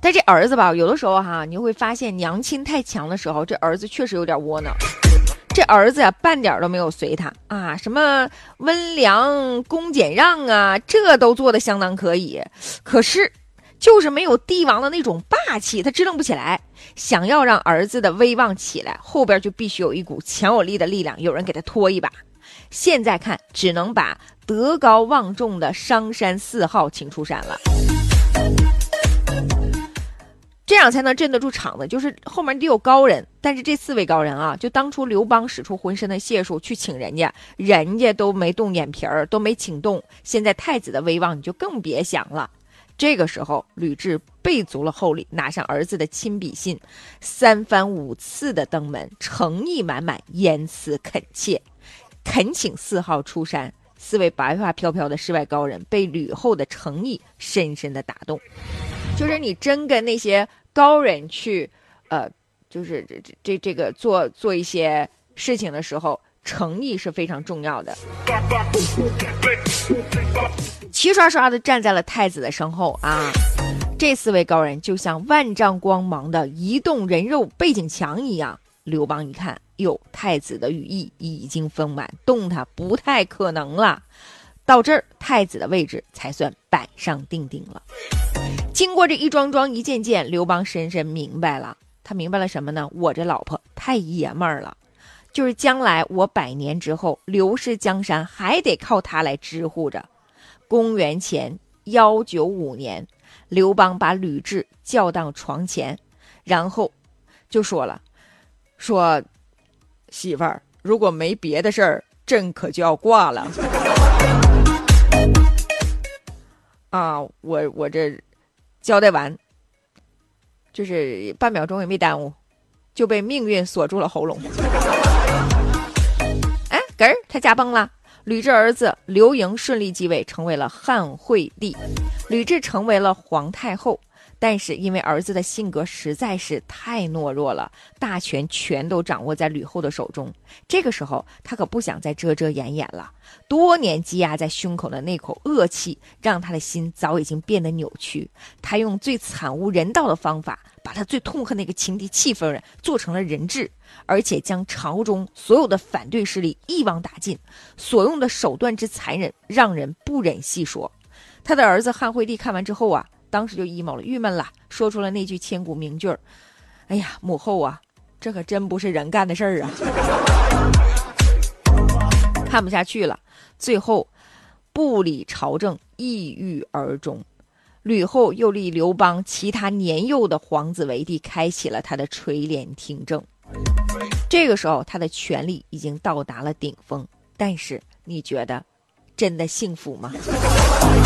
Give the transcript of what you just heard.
但这儿子吧，有的时候哈，你会发现娘亲太强的时候，这儿子确实有点窝囊。这儿子呀，半点都没有随他啊，什么温良恭俭让啊，这都做得相当可以。可是，就是没有帝王的那种霸气，他支棱不起来。想要让儿子的威望起来，后边就必须有一股强有力的力量，有人给他拖一把。现在看，只能把德高望重的商山4号请出山了。这样才能镇得住场子，就是后面得有高人。但是这4位高人啊，就当初刘邦使出浑身的解数去请人家，人家都没动眼皮儿，都没请动。现在太子的威望你就更别想了。这个时候，吕雉备足了厚礼，拿上儿子的亲笔信，3番5次的登门，诚意满满，言辞恳切，恳请4号出山。4位白发飘飘的世外高人被吕后的诚意深深的打动。就是你真跟那些高人去，就是这个做一些事情的时候，诚意是非常重要的。齐刷刷的站在了太子的身后啊！这4位高人就像万丈光芒的移动人肉背景墙一样。刘邦一看，哟，太子的羽翼已经丰满，动他不太可能了。到这儿，太子的位置才算板上钉钉了。经过这一桩桩一件件，刘邦深深明白了。他明白了什么呢？我这老婆太爷们儿了，就是将来我100年之后刘氏江山还得靠他来支护着。公元前195年，刘邦把吕雉叫到床前，然后就说了，说媳妇儿，如果没别的事儿，朕可就要挂了。啊，我这交代完，就是半秒钟也没耽误，就被命运锁住了喉咙。哎，嗝儿，他驾崩了。吕雉儿子刘盈顺利继位，成为了汉惠帝。吕雉成为了皇太后，但是因为儿子的性格实在是太懦弱了，大权全都掌握在吕后的手中。这个时候，他可不想再遮遮掩掩了。多年积压在胸口的那口恶气，让他的心早已经变得扭曲。他用最惨无人道的方法，把他最痛恨那个情敌戚夫人做成了人质，而且将朝中所有的反对势力一网打尽，所用的手段之残忍，让人不忍细说。他的儿子汉惠帝看完之后啊，当时就 emo 了，郁闷了，说出了那句千古名句：哎呀，母后啊，这可真不是人干的事儿啊。看不下去了，最后不理朝政，抑郁而终。吕后又立刘邦其他年幼的皇子为帝，开启了他的垂帘听政。这个时候他的权力已经到达了顶峰，但是你觉得真的幸福吗？